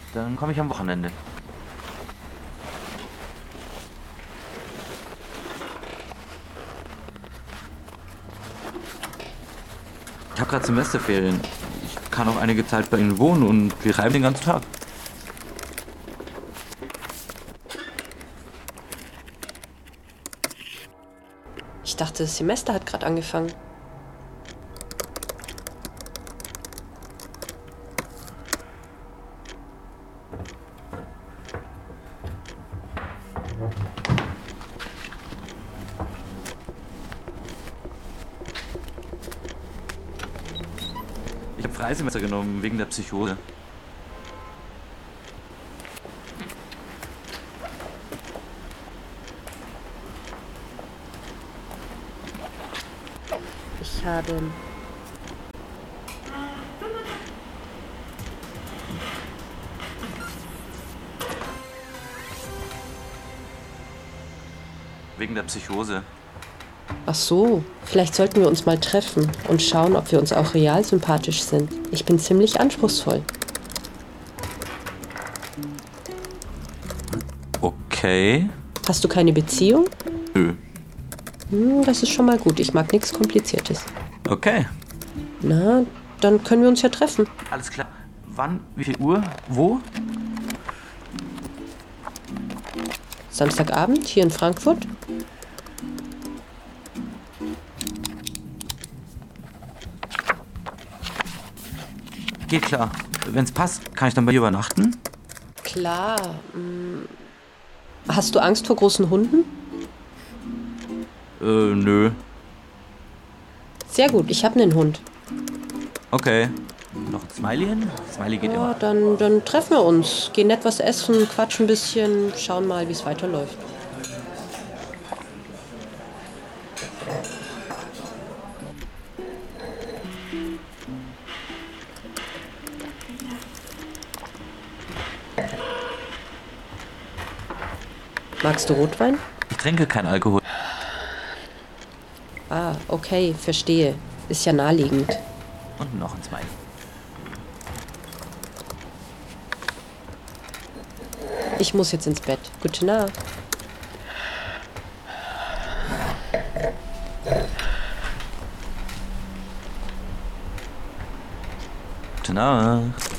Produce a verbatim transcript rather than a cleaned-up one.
Dann komme ich am Wochenende. Ich habe gerade Semesterferien. Ich kann auch einige Zeit bei Ihnen wohnen und wir reiben den ganzen Tag. Ich dachte, das Semester hat gerade angefangen. Ich habe Freisemester genommen wegen der Psychose. Ich habe... Wegen der Psychose. Ach so, vielleicht sollten wir uns mal treffen und schauen, ob wir uns auch real sympathisch sind. Ich bin ziemlich anspruchsvoll. Okay. Hast du keine Beziehung? Nö. Hm, das ist schon mal gut. Ich mag nichts Kompliziertes. Okay. Na, dann können wir uns ja treffen. Alles klar. Wann? Wie viel Uhr? Wo? Samstagabend hier in Frankfurt? Geht klar. Wenn's passt, kann ich dann bei dir übernachten? Klar. Hm. Hast du Angst vor großen Hunden? Äh, nö. Sehr gut, ich habe einen Hund. Okay. Noch ein Smiley hin? Smiley geht Ja, immer. dann, dann treffen wir uns. Gehen nett was essen, quatschen ein bisschen, schauen mal, wie es weiterläuft. Magst du Rotwein? Ich trinke keinen Alkohol. Ah, okay, verstehe. Ist ja naheliegend. Und noch ein Smiley. Ich muss jetzt ins Bett. Gute Nacht. Gute Nacht.